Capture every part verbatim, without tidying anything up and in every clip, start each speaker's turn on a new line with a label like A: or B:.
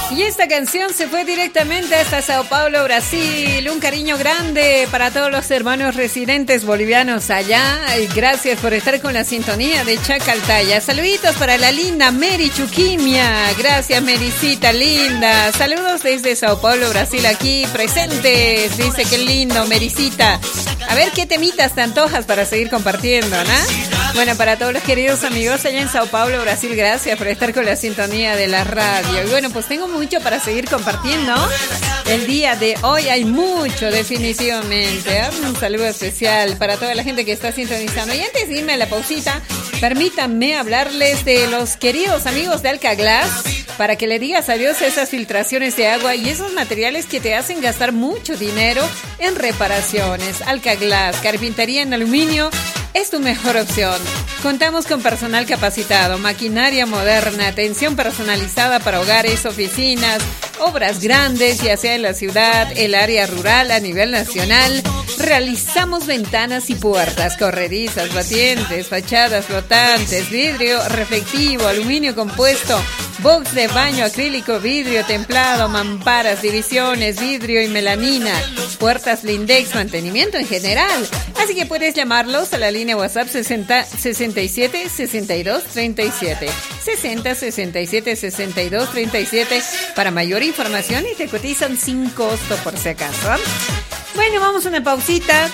A: Y esta canción se fue directamente hasta Sao Paulo, Brasil. Un cariño grande para todos los hermanos residentes bolivianos allá. Y gracias por estar con la sintonía de Chacaltaya. Saluditos para la linda Mary Chuquimia. Gracias, Mericita linda. Saludos desde Sao Paulo, Brasil, aquí presentes. Dice que lindo, Mericita. A ver qué temitas te antojas para seguir compartiendo, ¿no? Bueno, para todos los queridos amigos allá en Sao Paulo, Brasil, gracias por estar con la sintonía de la radio. Y bueno, pues tengo mucho para seguir compartiendo. El día de hoy hay mucho, definitivamente. ¿eh? Un saludo especial para toda la gente que está sintonizando. Y antes de irme a la pausita, permítanme hablarles de los queridos amigos de Alcaglass, para que le digas adiós a esas filtraciones de agua y esos materiales que te hacen gastar mucho dinero en reparaciones. Alcaglass, carpintería en aluminio, es tu mejor opción. Contamos con personal capacitado, maquinaria moderna, atención personalizada para hogares, oficinas, obras grandes, ya sea en la ciudad, el área rural, a nivel nacional. Realizamos ventanas y puertas, corredizas, batientes, fachadas flotantes, vidrio reflectivo, aluminio compuesto, box de baño acrílico, vidrio templado, mamparas, divisiones, vidrio y melanina, puertas blindex, mantenimiento en general. Así que puedes llamarlos a la línea WhatsApp sesenta, sesenta y siete, sesenta y dos, treinta y siete. sesenta, sesenta y siete, sesenta y dos, treinta y siete para mayor información y te cotizan sin costo por si acaso. Bueno, vamos a una pausita.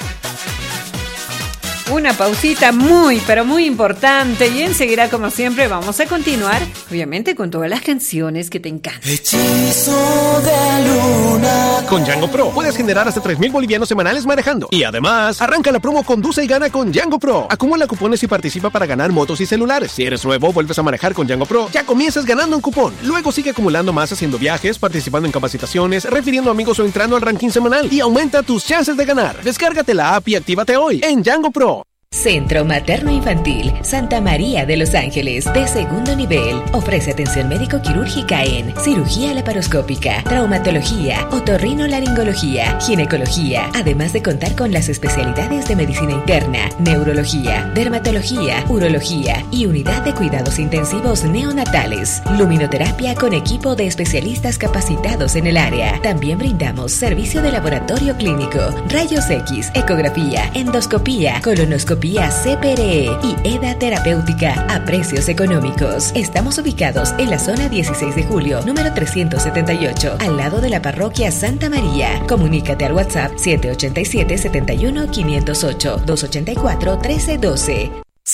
A: Una pausita muy, pero muy importante. Y enseguida, como siempre, vamos a continuar, obviamente, con todas las canciones que te encantan.
B: Hechizo de luna.
C: Con Django Pro puedes generar hasta tres mil bolivianos semanales manejando. Y además, arranca la promo Conduce y Gana con Django Pro. Acumula cupones y participa para ganar motos y celulares. Si eres nuevo, vuelves a manejar con Django Pro, ya comienzas ganando un cupón. Luego sigue acumulando más haciendo viajes, participando en capacitaciones, refiriendo amigos o entrando al ranking semanal. Y aumenta tus chances de ganar. Descárgate la app y actívate hoy en Django Pro.
D: Centro Materno Infantil Santa María de Los Ángeles de segundo nivel ofrece atención médico-quirúrgica en cirugía laparoscópica, traumatología, otorrinolaringología, ginecología, además de contar con las especialidades de medicina interna, neurología, dermatología, urología y unidad de cuidados intensivos neonatales. Luminoterapia con equipo de especialistas capacitados en el área. También brindamos servicio de laboratorio clínico, rayos X, ecografía, endoscopía, colonoscopía, C P R E y E D A terapéutica a precios económicos. Estamos ubicados en la zona dieciséis de julio, número trescientos setenta y ocho, al lado de la parroquia Santa María. Comunícate al WhatsApp siete ocho siete, siete uno, cinco cero ocho, dos ocho cuatro, uno tres uno dos.